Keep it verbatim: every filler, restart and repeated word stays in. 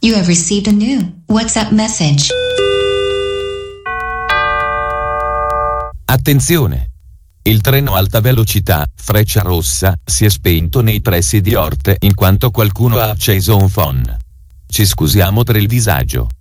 You have received a new WhatsApp message. Attenzione! Il treno alta velocità, Frecciarossa, si è spento nei pressi di Orte in quanto qualcuno ha acceso un phon. Ci scusiamo per il disagio.